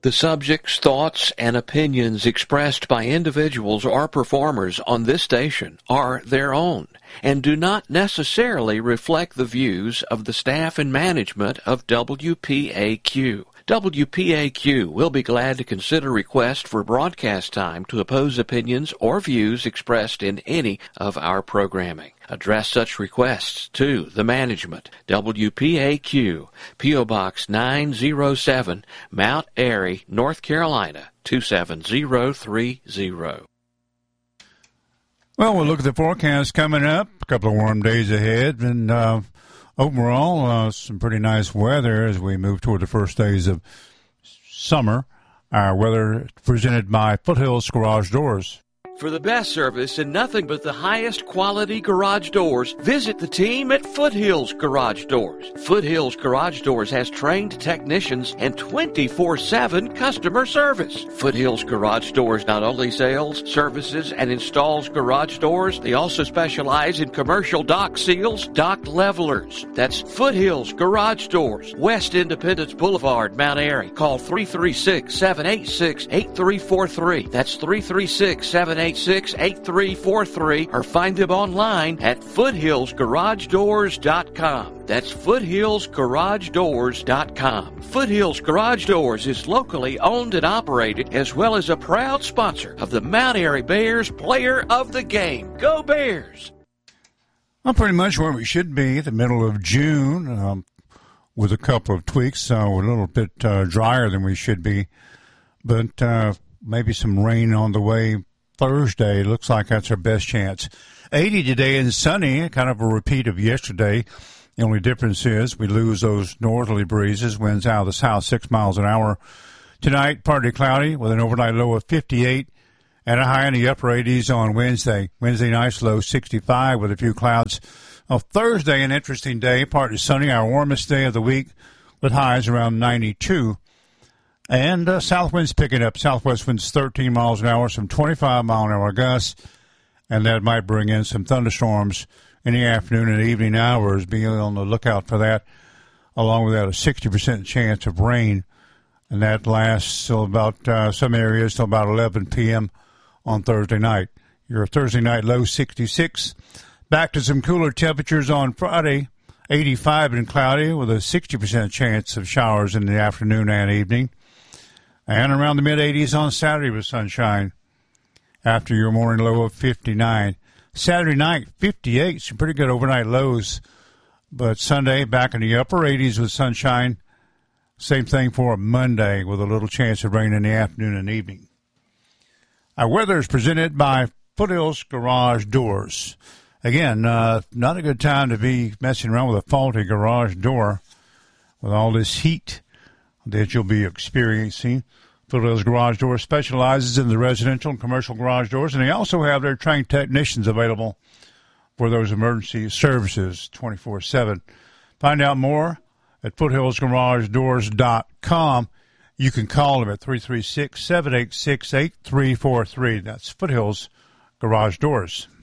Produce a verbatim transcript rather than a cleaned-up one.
The subjects, thoughts, and opinions expressed by individuals or performers on this station are their own and do not necessarily reflect the views of the staff and management of W P A Q. W P A Q will be glad to consider requests for broadcast time to oppose opinions or views expressed in any of our programming. Address such requests to the management, W P A Q, P O. Box nine oh seven, Mount Airy, North Carolina, two seven zero three zero. Well, we'll look at the forecast coming up. A couple of warm days ahead, and uh, overall, uh, some pretty nice weather as we move toward the first days of summer. Our weather presented by Foothills Garage Doors. For the best service and nothing but the highest quality garage doors, visit the team at Foothills Garage Doors. Foothills Garage Doors has trained technicians and twenty-four seven customer service. Foothills Garage Doors not only sells, services, and installs garage doors, they also specialize in commercial dock seals, dock levelers. That's Foothills Garage Doors, West Independence Boulevard, Mount Airy. Call three three six, seven eight six, eight three four three. That's three three six, seven eight six, eight three four three, or find them online at foothills garage doors dot com. That's foothills garage doors dot com. Foothills Garage Doors is locally owned and operated, as well as a proud sponsor of the Mount Airy Bears Player of the Game. Go Bears! Well, pretty much where we should be at the middle of June, um, with a couple of tweaks. So we're a little bit uh, drier than we should be, but uh, maybe some rain on the way Thursday. Looks like that's our best chance. eighty today and sunny, kind of a repeat of yesterday. The only difference is we lose those northerly breezes, winds out of the south, six miles an hour. Tonight, partly cloudy with an overnight low of fifty-eight and a high in the upper eighties on Wednesday. Wednesday night's low sixty-five with a few clouds. On Thursday, an interesting day, partly sunny, our warmest day of the week with highs around ninety-two. And uh, south winds picking up. Southwest winds thirteen miles an hour, some twenty-five mile an hour gusts, and that might bring in some thunderstorms in the afternoon and evening hours. Be on the lookout for that. Along with that, a sixty percent chance of rain, and that lasts till about uh, some areas till about eleven p.m. on Thursday night. Your Thursday night low sixty-six. Back to some cooler temperatures on Friday, eighty-five and cloudy with a sixty percent chance of showers in the afternoon and evening. And around the mid-eighties on Saturday with sunshine after your morning low of fifty-nine. Saturday night, fifty-eight, some pretty good overnight lows. But Sunday, back in the upper eighties with sunshine. Same thing for Monday with a little chance of rain in the afternoon and evening. Our weather is presented by Foothills Garage Doors. Again, uh, not a good time to be messing around with a faulty garage door with all this heat that you'll be experiencing. Foothills Garage Doors specializes in the residential and commercial garage doors, and they also have their trained technicians available for those emergency services twenty-four seven. Find out more at foothills garage doors dot com. You can call them at three three six, seven eight six, eight three four three. That's Foothills Garage Doors.